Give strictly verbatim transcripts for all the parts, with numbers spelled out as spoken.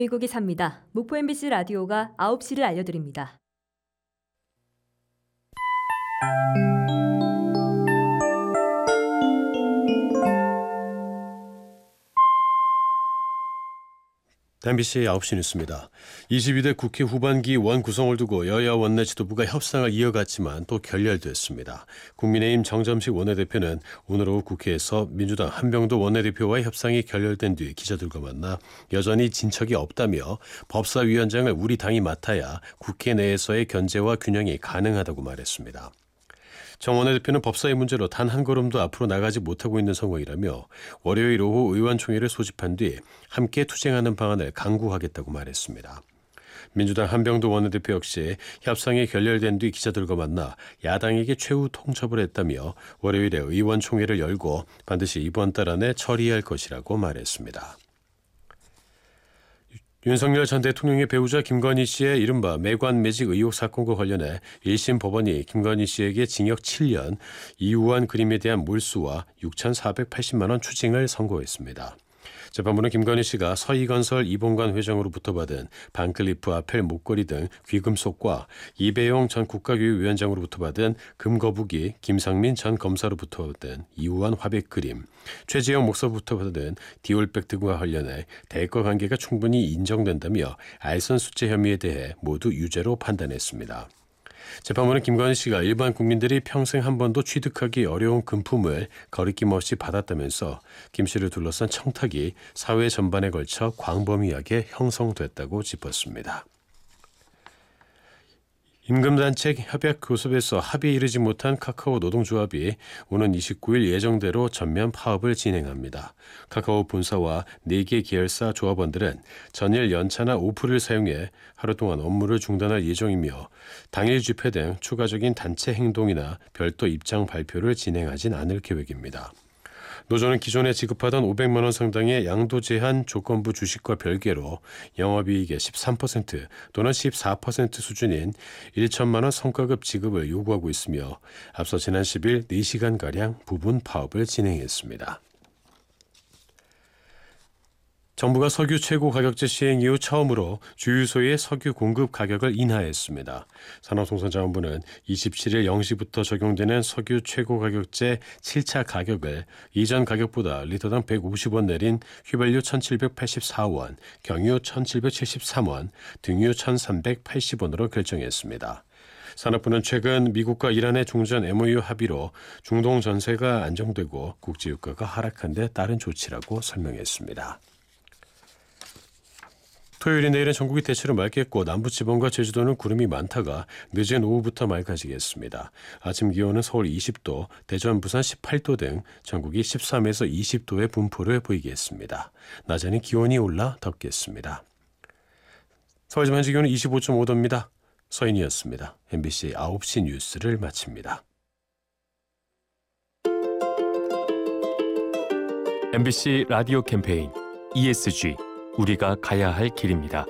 미국이 삽니다. 목포 엠비씨 라디오가 아홉 시를 알려드립니다. 엠비씨 아홉 시 뉴스입니다. 이십이 대 국회 후반기 원 구성을 두고 여야 원내 지도부가 협상을 이어갔지만 또 결렬됐습니다. 국민의힘 정점식 원내대표는 오늘 오후 국회에서 민주당 한병도 원내대표와의 협상이 결렬된 뒤 기자들과 만나 여전히 진척이 없다며 법사위원장을 우리 당이 맡아야 국회 내에서의 견제와 균형이 가능하다고 말했습니다. 정 원내대표는 법사위 문제로 단 한 걸음도 앞으로 나가지 못하고 있는 상황이라며 월요일 오후 의원총회를 소집한 뒤 함께 투쟁하는 방안을 강구하겠다고 말했습니다. 민주당 한병도 원내대표 역시 협상이 결렬된 뒤 기자들과 만나 야당에게 최후 통첩을 했다며 월요일에 의원총회를 열고 반드시 이번 달 안에 처리할 것이라고 말했습니다. 윤석열 전 대통령의 배우자 김건희 씨의 이른바 매관 매직 의혹 사건과 관련해 일 심 법원이 김건희 씨에게 징역 칠 년, 이우한 그림에 대한 몰수와 육천사백팔십만 원 추징을 선고했습니다. 재판부는 김건희 씨가 서희건설 이봉관 회장으로부터 받은 반클리프 아펠 목걸이 등 귀금속과 이배용 전 국가교육위원장으로부터 받은 금거북이, 김상민 전 검사로부터 받은 이우한 화백 그림, 최재형 목사부터 받은 디올백 등과 관련해 대가 관계가 충분히 인정된다며 알선 수재 혐의에 대해 모두 유죄로 판단했습니다. 재판부는 김건희 씨가 일반 국민들이 평생 한 번도 취득하기 어려운 금품을 거리낌 없이 받았다면서 김 씨를 둘러싼 청탁이 사회 전반에 걸쳐 광범위하게 형성됐다고 짚었습니다. 임금단체 협약 교섭에서 합의에 이르지 못한 카카오 노동조합이 오는 이십구 일 예정대로 전면 파업을 진행합니다. 카카오 본사와 네 개 계열사 조합원들은 전일 연차나 오프를 사용해 하루 동안 업무를 중단할 예정이며 당일 집회 등 추가적인 단체 행동이나 별도 입장 발표를 진행하진 않을 계획입니다. 노조는 기존에 지급하던 오백만 원 상당의 양도 제한 조건부 주식과 별개로 영업이익의 십삼 퍼센트 또는 십사 퍼센트 수준인 천만 원 성과급 지급을 요구하고 있으며 앞서 지난 십 일 네 시간가량 부분 파업을 진행했습니다. 정부가 석유 최고 가격제 시행 이후 처음으로 주유소의 석유 공급 가격을 인하했습니다. 산업통상자원부는 이십칠 일 영 시부터 적용되는 석유 최고 가격제 칠 차 가격을 이전 가격보다 리터당 백오십 원 내린 휘발유 천칠백팔십사 원, 경유 천칠백칠십삼 원, 등유 천삼백팔십 원으로 결정했습니다. 산업부는 최근 미국과 이란의 종전 엠오유 합의로 중동 전세가 안정되고 국제유가가 하락한 데 따른 조치라고 설명했습니다. 토요일인 내일은 전국이 대체로 맑겠고 남부지방과 제주도는 구름이 많다가 늦은 오후부터 맑아지겠습니다. 아침 기온은 서울 이십 도, 대전, 부산 십팔 도 등 전국이 십삼에서 이십 도의 분포를 보이겠습니다. 낮에는 기온이 올라 덥겠습니다. 서울 지금 현재 기온은 이십오 점 오 도입니다. 서인이었습니다. 엠비씨 아홉 시 뉴스를 마칩니다. 엠비씨 라디오 캠페인 이에스지 우리가 가야 할 길입니다.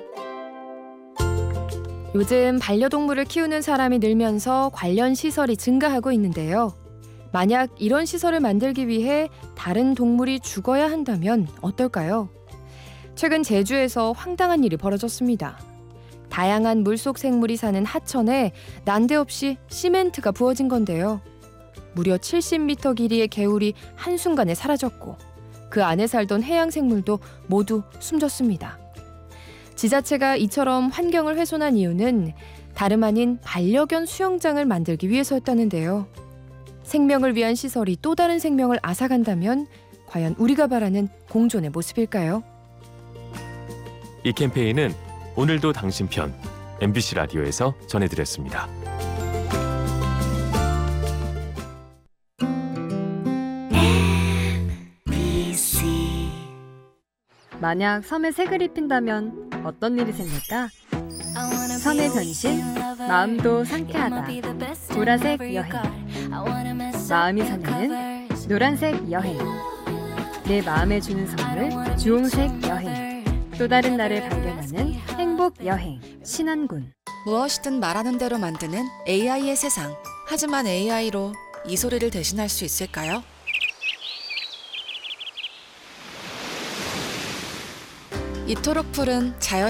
요즘 반려동물을 키우는 사람이 늘면서 관련 시설이 증가하고 있는데요. 만약 이런 시설을 만들기 위해 다른 동물이 죽어야 한다면 어떨까요? 최근 제주에서 황당한 일이 벌어졌습니다. 다양한 물속 생물이 사는 하천에 난데없이 시멘트가 부어진 건데요. 무려 칠십 미터 길이의 개울이 한순간에 사라졌고 그 안에 살던 해양 생물도 모두 숨졌습니다. 지자체가 이처럼 환경을 훼손한 이유는 다름 아닌 반려견 수영장을 만들기 위해서였다는데요. 생명을 위한 시설이 또 다른 생명을 앗아간다면 과연 우리가 바라는 공존의 모습일까요? 이 캠페인은 오늘도 당신 편 엠비씨 라디오에서 전해드렸습니다. 만약 섬에 색을 입힌다면 어떤 일이 생길까? 섬의 변신, 마음도 상쾌하다. 보라색 여행. 마음이 설레는 노란색 여행. 내 마음에 주는 선물, 주홍색 여행. 또 다른 나를 발견하는 행복 여행. 신안군. 무엇이든 말하는 대로 만드는 에이아이의 세상. 하지만 에이아이로 이 소리를 대신할 수 있을까요? 이토록 푸른 자연